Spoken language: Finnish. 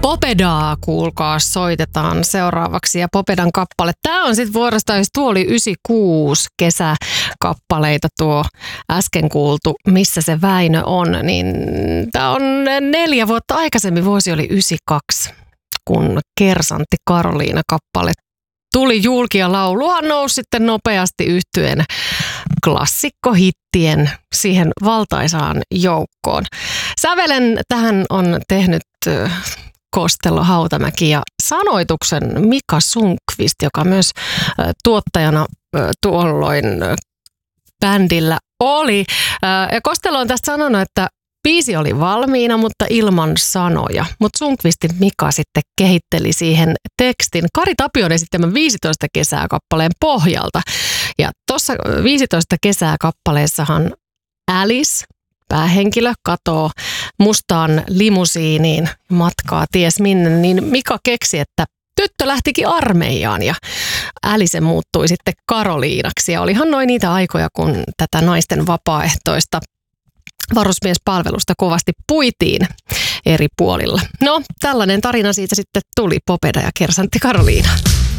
Popedaa, kuulkaa, soitetaan seuraavaksi. Ja Popedan kappale. Tämä on sitten vuorosta, jos tuo oli 96 kesäkappaleita tuo äsken kuultu, missä se Väinö on. Niin tämä on 4 vuotta aikaisemmin, vuosi oli 92, kun Kersantti Karoliina kappale tuli julki ja lauluhan nousi sitten nopeasti yhtyen klassikkohittien siihen valtaisaan joukkoon. Sävelen tähän on tehnyt Kostello Hautamäki ja sanoituksen Mika Sundqvist, joka myös tuottajana tuolloin bändillä oli. Ja Kostello on tästä sanonut, että biisi oli valmiina, mutta ilman sanoja. Mutta Sundqvistin Mika sitten kehitteli siihen tekstin Kari Tapion esittämän 15 kesää kappaleen pohjalta. Ja tuossa 15 kesää kappaleessahan Alice, päähenkilö, katoo mustaan limusiiniin matkaa ties minne, niin Mika keksi, että tyttö lähtikin armeijaan ja Alice muuttui sitten Karoliinaksi. Ja olihan noin niitä aikoja, kun tätä naisten vapaaehtoista varusmiespalvelusta kovasti puitiin eri puolilla. No, tällainen tarina siitä sitten tuli, Popeda ja Kersantti Karoliina.